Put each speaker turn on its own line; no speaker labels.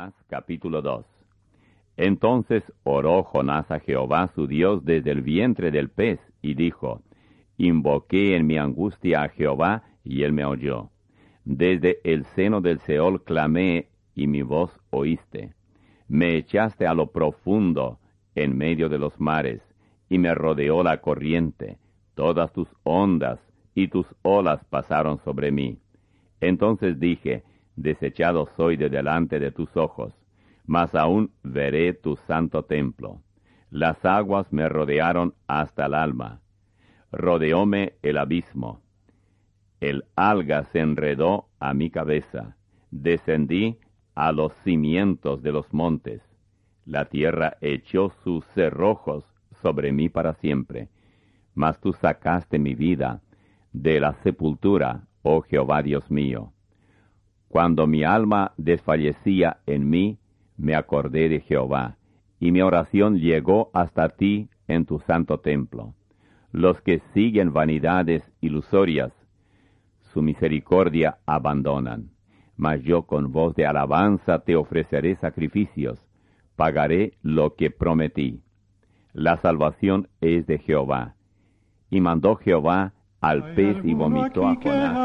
Jonás capítulo 2. Entonces oró Jonás a Jehová su Dios desde el vientre del pez, y dijo: Invoqué en mi angustia a Jehová, y él me oyó. Desde el seno del Seol clamé, y mi voz oíste. Me echaste a lo profundo, en medio de los mares, y me rodeó la corriente. Todas tus ondas y tus olas pasaron sobre mí. Entonces dije: Desechado soy de delante de tus ojos, mas aún veré tu santo templo. Las aguas me rodearon hasta el alma. Rodeóme el abismo. El alga se enredó a mi cabeza. Descendí a los cimientos de los montes. La tierra echó sus cerrojos sobre mí para siempre. Mas tú sacaste mi vida de la sepultura, oh Jehová Dios mío. Cuando mi alma desfallecía en mí, me acordé de Jehová, y mi oración llegó hasta ti en tu santo templo. Los que siguen vanidades ilusorias, su misericordia abandonan. Mas yo con voz de alabanza te ofreceré sacrificios, pagaré lo que prometí. La salvación es de Jehová. Y mandó Jehová al pez y vomitó a Jonás